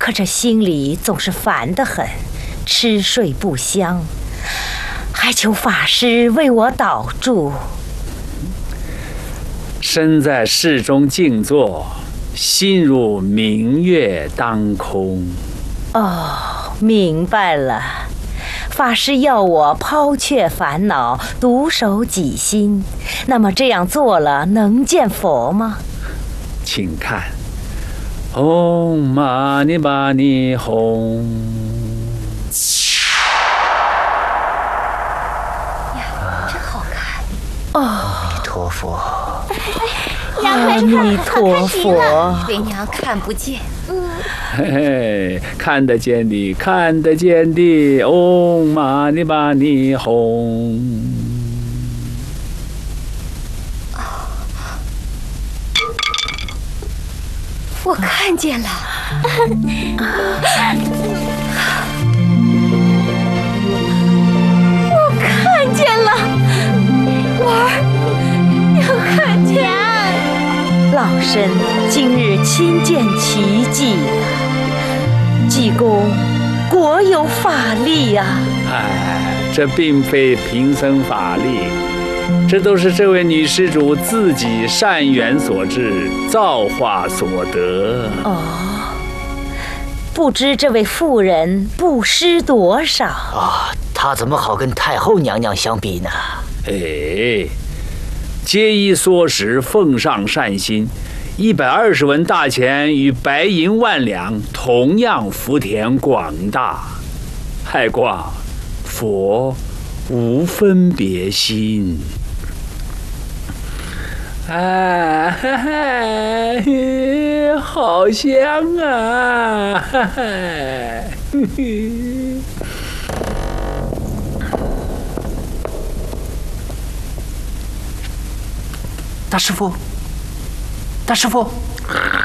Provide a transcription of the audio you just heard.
可这心里总是烦得很，吃睡不香，还求法师为我导助。 身在室中静坐，心如明月当空。 哦，明白了。法师要我抛却烦恼，独守己心，那么这样做了能见佛吗？ 请看，唵嘛呢叭呢吽。 呀，真好看！ 哦， 阿弥陀佛。 阿弥陀佛。 为娘看不见。 嘿嘿，看得见的，看得见的，唵嘛呢叭呢吽。 我看见了。我看见了，娃儿，娘看见。 老身今日亲见奇迹呀！济公，果有法力呀！ 哎，这并非贫僧法力，这都是这位女施主自己善缘所致，造化所得。 哦，不知这位妇人布施多少啊？她怎么好跟太后娘娘相比呢？ 哎，皆依唆使，奉上善心，120文大钱与白银万两，同样福田广大。海光，佛无分别心。啊，哈哈，好香啊！哈哈，嘿嘿。 大师傅，大师傅，